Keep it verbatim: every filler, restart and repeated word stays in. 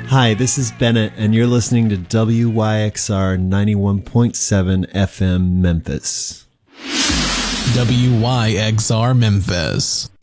Hi, this is Bennett, and you're listening to W Y X R ninety-one point seven F M Memphis. W Y X R Memphis.